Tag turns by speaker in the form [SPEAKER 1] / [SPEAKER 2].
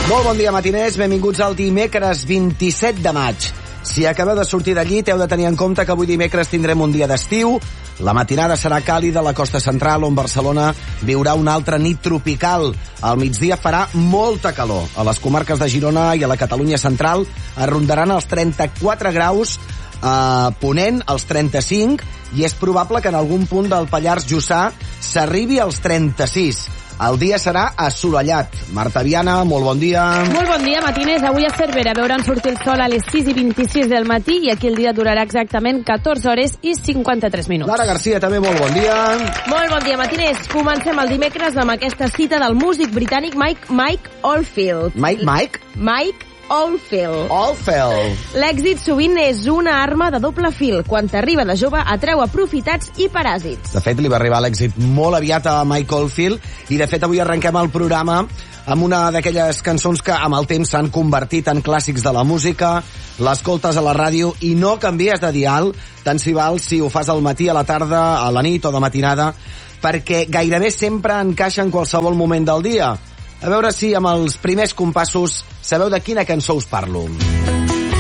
[SPEAKER 1] Molt bon dia, matiners. Benvinguts al dimecres 27 de maig. Si acabeu de sortir del llit, heu de tenir en compte que avui dimecres tindrem un dia d'estiu. La matinada serà càlida a la costa central, on Barcelona viurà una altra nit tropical. Al migdia farà molta calor. A les comarques de Girona i a la Catalunya central es rondaran els 34 graus, Ponent als 35, i és probable que en algun punt del Pallars Jussà s'arribi als 36. El dia serà assolellat. Marta Viana, molt bon dia.
[SPEAKER 2] Molt bon dia, matiners. Avui a Cervera veuran sortir el sol a les 6:26 del matí i aquí el dia durarà exactament 14 hores i 53 minuts.
[SPEAKER 1] Lara Garcia, també molt bon dia.
[SPEAKER 2] Molt bon dia, matiners. Comencem el dimecres amb aquesta cita del músic britànic Mike Oldfield. Mike Oldfield. L'èxit sovint és una arma de doble fil. Quan t'arriba de jove, atreu aprofitats i paràsits.
[SPEAKER 1] De fet, li va arribar l'èxit molt aviat a Mike Oldfield i, de fet, avui arrenquem el programa amb una d'aquelles cançons que amb el temps s'han convertit en clàssics de la música. L'escoltes a la ràdio i no canvies de dial, tant si val si ho fas al matí, a la tarda, a la nit o de matinada, perquè gairebé sempre encaixa en qualsevol moment del dia. A veure si amb els primers compassos sabeu de quina cançó us parlo.